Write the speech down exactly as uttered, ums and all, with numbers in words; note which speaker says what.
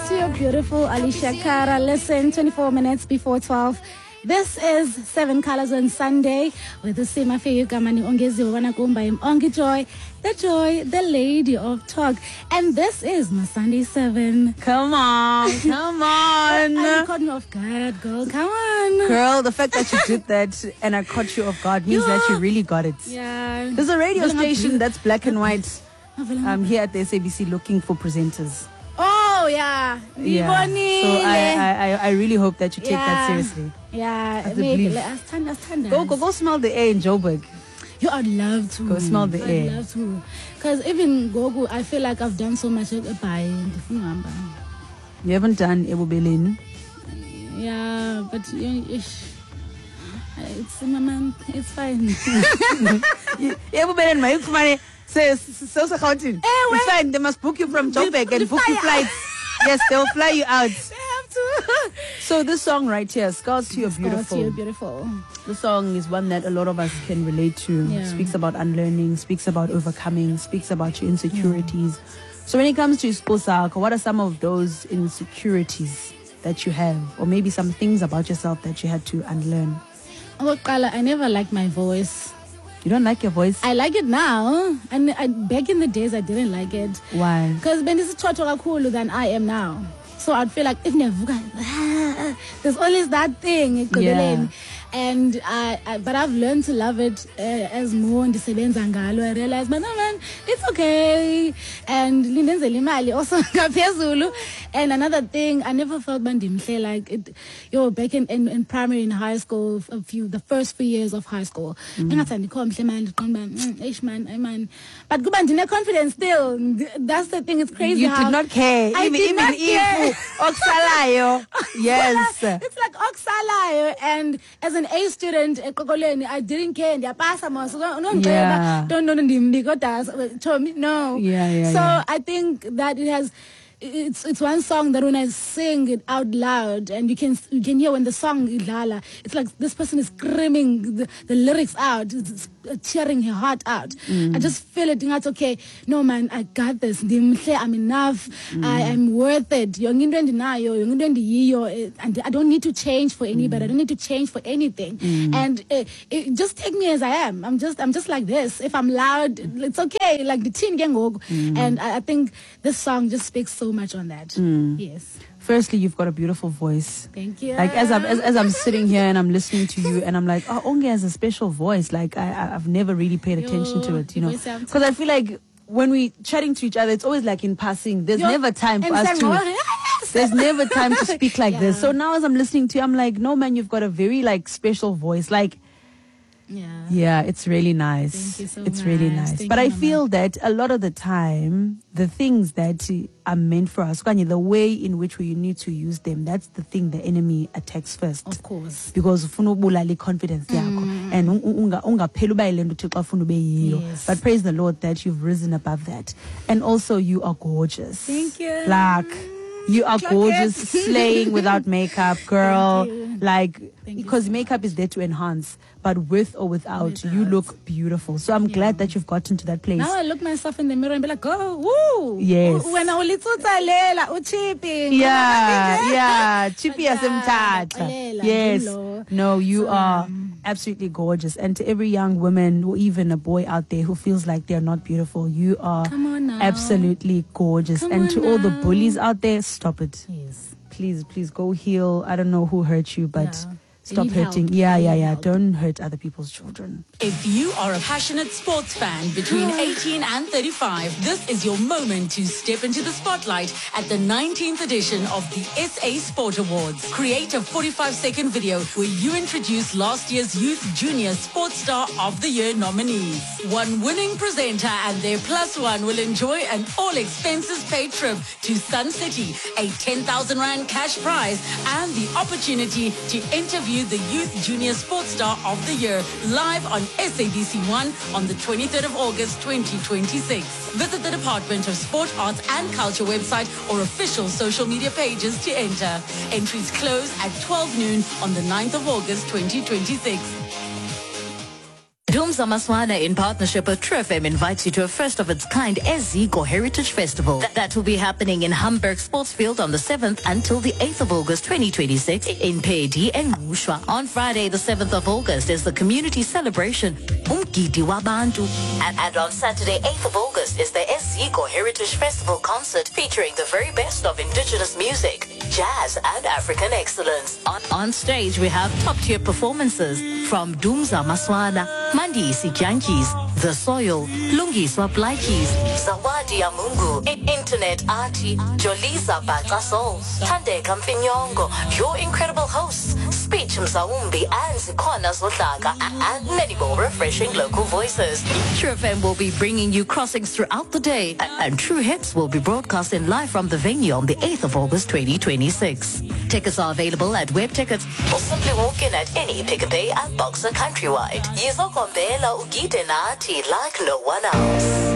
Speaker 1: Girls to your beautiful Alicia Cara. Listen, twenty-four minutes before twelve. This is Seven Colors on Sunday with the Simafe Gamani Ongezi Wanakumba Ongi Joy, the Joy, the Lady of Talk. And this is my Sunday Seven.
Speaker 2: Come on, come on.
Speaker 1: I, I caught me off guard, girl. Come on.
Speaker 2: Girl, the fact that you did that and I caught you off guard means
Speaker 1: Yeah.
Speaker 2: that you really got it.
Speaker 1: Yeah.
Speaker 2: There's a radio
Speaker 1: Well, I'm
Speaker 2: station
Speaker 1: not-
Speaker 2: that's black and white.
Speaker 1: Um,
Speaker 2: I'm here at the S A B C looking for presenters.
Speaker 1: oh, yeah.
Speaker 2: Yeah. So I, I, I- I really hope that you take that
Speaker 1: Yeah.
Speaker 2: seriously.
Speaker 1: Yeah.
Speaker 2: That's a
Speaker 1: Make-
Speaker 2: belief.
Speaker 1: like, stand- stand
Speaker 2: Go,
Speaker 1: us.
Speaker 2: go, go smell the air in Joburg.
Speaker 1: You, I'd love to.
Speaker 2: Go smell the
Speaker 1: I'd
Speaker 2: air.
Speaker 1: love to. Because even Gogo, I feel like I've done so much at buying.
Speaker 2: You haven't done Ebubelin.
Speaker 1: Yeah, but you, ish, it's my man. It's fine.
Speaker 2: Ebubelin, my money. Says so so counting. It's fine. They must book you from Joburg and book you flights. Yes, they'll fly you out.
Speaker 1: They have to.
Speaker 2: So this song right here, Scars to Your Beautiful.
Speaker 1: You're beautiful.
Speaker 2: The song is one that a lot of us can relate to.
Speaker 1: Yeah.
Speaker 2: Speaks about unlearning, speaks about overcoming, speaks about your insecurities. So when it comes to Isposako, what are some of those insecurities that you have? Or maybe some things about yourself that you had to unlearn?
Speaker 1: Okokuqala, I never liked my voice.
Speaker 2: You don't like your voice?
Speaker 1: I like it now. And I, back in the days, I didn't like it.
Speaker 2: Why?
Speaker 1: Because benisichocho kakhulu than I am now. So I'd feel like if nevuka, there's always that thing.
Speaker 2: Yeah.
Speaker 1: And I, I, but I've learned to love it uh, as more ndisebenza ngalo. I realized, but no man, it's okay. And lindenzela imali also ngaphezulu. And another thing, I never felt bandimhle like it. Yo, back in, in, in primary and high school, a few the first few years of high school, engathi andikho mhle man, ndiqonda uba, eish man, ay man. But kuba ndine confidence still. That's the thing. It's crazy.
Speaker 2: You
Speaker 1: how
Speaker 2: did not care.
Speaker 1: I
Speaker 2: even
Speaker 1: did
Speaker 2: even
Speaker 1: not care.
Speaker 2: if Oksalayo. Yes.
Speaker 1: It's like oksalayo, and as an A student at Kokoleni, I didn't care. Ndiyapasa mos.
Speaker 2: Yeah.
Speaker 1: Don't know ndimbi kodwa told me no.
Speaker 2: Yeah, yeah,
Speaker 1: So
Speaker 2: yeah.
Speaker 1: I think that it has. It's it's one song that when I sing it out loud and you can you can hear when the song idlala, it's like this person is screaming the, the lyrics out, it's tearing her heart out.
Speaker 2: Mm.
Speaker 1: I just feel it. That's okay. No man, I got this. Ndimhle, I'm enough.
Speaker 2: Mm.
Speaker 1: I am worth it. Yonke into endinayo, yonke into endiyiyo, and I don't need to change for anybody. I don't need to change for anything.
Speaker 2: Mm.
Speaker 1: And uh, it, just take me as I am. I'm just I'm just like this. If I'm loud, it's okay. Like the teen gang
Speaker 2: Mm.
Speaker 1: and I, I think this song just speaks so much on that.
Speaker 2: Mm.
Speaker 1: Yes.
Speaker 2: Firstly, you've got a beautiful voice.
Speaker 1: Thank you.
Speaker 2: Like as I'm as, as I'm sitting here and I'm listening to you and I'm like, oh, Onge has a special voice. Like I I- I've never really paid attention to
Speaker 1: Yo,
Speaker 2: it, you
Speaker 1: your
Speaker 2: know,
Speaker 1: voice sounds-
Speaker 2: because I feel like when we chatting to each other, it's always like in passing. There's
Speaker 1: Yo,
Speaker 2: never time for
Speaker 1: and
Speaker 2: us
Speaker 1: then-
Speaker 2: to. There's never time to speak like this.
Speaker 1: Yeah.
Speaker 2: So now as I'm listening to you, I'm like, no man, you've got a very like special voice. Like.
Speaker 1: Yeah.
Speaker 2: Yeah, it's really nice.
Speaker 1: Thank you so
Speaker 2: it's really
Speaker 1: much.
Speaker 2: nice.
Speaker 1: Thank
Speaker 2: But
Speaker 1: you,
Speaker 2: I
Speaker 1: Mama.
Speaker 2: feel that a lot of the time, the things that are meant for us, Kanye, the way in which we need to use them, that's the thing the enemy attacks first.
Speaker 1: Of course.
Speaker 2: Because ufuna ubulala confidence yakho and un- unga ungaphela ube yile nto uThixo afuna ube yiyo.
Speaker 1: Yes.
Speaker 2: But praise the Lord that you've risen above that. And also you are gorgeous.
Speaker 1: Thank you.
Speaker 2: Like you are
Speaker 1: Clock
Speaker 2: gorgeous,
Speaker 1: it.
Speaker 2: slaying without makeup, girl.
Speaker 1: Thank you.
Speaker 2: Like
Speaker 1: Thank you
Speaker 2: because
Speaker 1: so
Speaker 2: makeup is there to enhance, but with or without, you
Speaker 1: Without.
Speaker 2: look beautiful. So I'm glad that you've gotten to that place.
Speaker 1: Now I look myself in the mirror and be like, oh, woo.
Speaker 2: Yes.
Speaker 1: When I ulitsutsalela, uchipping.
Speaker 2: Yeah, yeah. Chippy
Speaker 1: Yeah,
Speaker 2: asemthatha.
Speaker 1: Xelela,
Speaker 2: Yes.
Speaker 1: Ndilo.
Speaker 2: No, you
Speaker 1: So,
Speaker 2: are
Speaker 1: um,
Speaker 2: absolutely gorgeous. And to every young woman or even a boy out there who feels like they're not beautiful, you are
Speaker 1: Come on now.
Speaker 2: absolutely gorgeous.
Speaker 1: Come
Speaker 2: and
Speaker 1: on
Speaker 2: to all the
Speaker 1: now.
Speaker 2: bullies out there, stop it.
Speaker 1: Yes.
Speaker 2: Please, please go heal. I don't know who hurt you, but
Speaker 1: Yeah. They
Speaker 2: stop
Speaker 1: need
Speaker 2: hurting.
Speaker 1: help.
Speaker 2: Yeah,
Speaker 1: They
Speaker 2: yeah,
Speaker 1: need
Speaker 2: yeah.
Speaker 1: help.
Speaker 2: Don't hurt other people's children.
Speaker 3: If you are a passionate sports fan between eighteen and thirty-five, this is your moment to step into the spotlight at the nineteenth edition of the S A Sport Awards. Create a forty-five second video where you introduce last year's Youth Junior Sports Star of the Year nominees. One winning presenter and their plus one will enjoy an all expenses paid trip to Sun City, a ten thousand rand cash prize, and the opportunity to interview the Youth Junior Sports Star of the Year live on S A B C one on the twenty-third of August twenty twenty-six. Visit the Department of Sport, Arts and Culture website or official social media pages to enter. Entries close at twelve noon on the ninth of August twenty twenty-six. Dumza Maswana, in partnership with True F M, invites you to a first of its kind Eziko Heritage Festival. Th- that will be happening in Hamburg Sportsfield on the seventh until the eighth of August twenty twenty-six in Pedi and Mushwa. On Friday, the seventh of August, is the community celebration Umgidi Wabantu. And, and on Saturday, eighth of August, is the Eziko Heritage Festival concert featuring the very best of indigenous music, jazz, and African excellence. On, on stage, we have top-tier performances from Dumza Maswana, Mandi Sijankis, The Soil, Lungi Swaplaikis, Zawadi Amungu, I- Internet Archie, Jolisa Bataso, Tande Kamfinyongo, your incredible hosts, Speech Msaumbi, and Zikwana Zotaka, and many more refreshing local voices. True F M will be bringing you crossings throughout the day, and, and True Hits will be broadcasting live from the venue on the eighth of August twenty twenty-six. Tickets are available at Web Tickets, or simply walk in at any Pick and Pay at Boxer Countrywide. Yizokombela ugide nathi like no one else.